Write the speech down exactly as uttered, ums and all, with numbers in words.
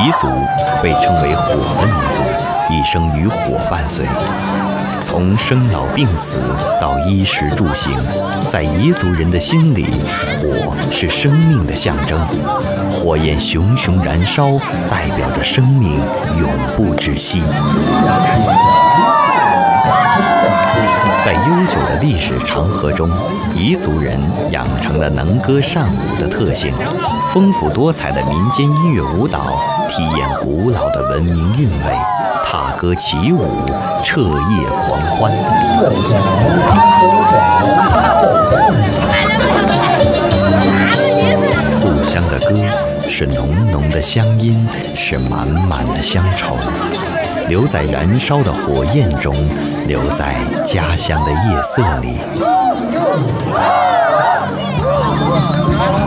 彝族被称为火的民族，一生与火伴随。从生老病死到衣食住行，在彝族人的心里，火是生命的象征。火焰熊熊燃烧，代表着生命永不止息。在悠久的历史长河中，彝族人养成了能歌善舞的特性，丰富多彩的民间音乐舞蹈体验古老的文明韵味，踏歌起舞，彻夜狂欢。故乡的歌是浓浓的乡音，是满满的乡愁，留在燃烧的火焰中，留在家乡的夜色里。